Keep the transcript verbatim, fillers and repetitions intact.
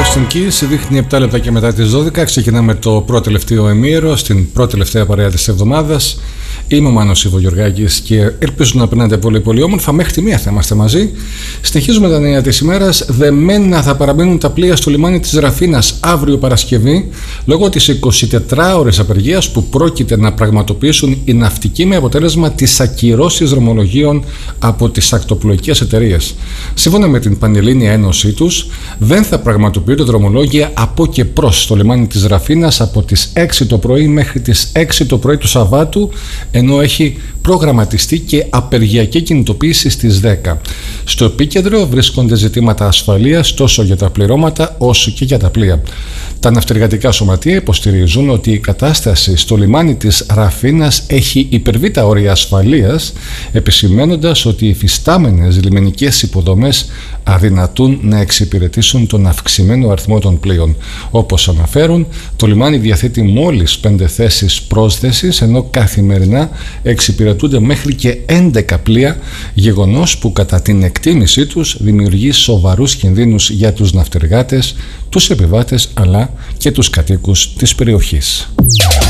Στην Kiss δείχνει επτά λεπτά και μετά τις δώδεκα. Ξεκινάμε το πρώτο τελευταίο εμίερο στην πρώτη τελευταία παρέα της εβδομάδας. Είμαι ο Μάνος Ιβογεωργάκης και ελπίζω να περνάτε πολύ πολύ όμορφα. Μέχρι τη μία θα είμαστε μαζί. Συνεχίζουμε τα νέα της ημέρας. Δεμένα θα παραμένουν τα πλοία στο λιμάνι της Ραφίνας αύριο Παρασκευή λόγω της εικοσιτετράωρης απεργίας που πρόκειται να πραγματοποιήσουν οι ναυτικοί με αποτέλεσμα τις ακυρώσεις δρομολογίων από τις ακτοπλοϊκές εταιρείες. Σύμφωνα με την Πανελλήνια Ένωσή τους, δεν θα πραγματοποιούνται δρομολόγια από και προς το λιμάνι της Ραφίνας από τις έξι το πρωί μέχρι τις έξι το πρωί του Σαββάτου, ενώ έχει προγραμματιστεί και απεργιακή κινητοποίηση στις δέκα. Στο επίκεντρο βρίσκονται ζητήματα ασφαλείας τόσο για τα πληρώματα όσο και για τα πλοία. Τα ναυτεργατικά σωματεία υποστηρίζουν ότι η κατάσταση στο λιμάνι της Ραφίνας έχει υπερβεί τα όρια ασφαλείας, επισημαίνοντας ότι οι υφιστάμενες λιμενικές υποδομές αδυνατούν να εξυπηρετήσουν τον αυξημένο αριθμό των πλοίων. Όπως αναφέρουν, το λιμάνι διαθέτει μόλις πέντε θέσεις πρόσθεσης, ενώ καθημερινά εξυπηρετούνται μέχρι και έντεκα πλοία, γεγονός που κατά την εκτίμησή τους δημιουργεί σοβαρούς κινδύνους για τους ναυτεργάτες, τους επιβάτες αλλά και τους κατοίκους της περιοχής.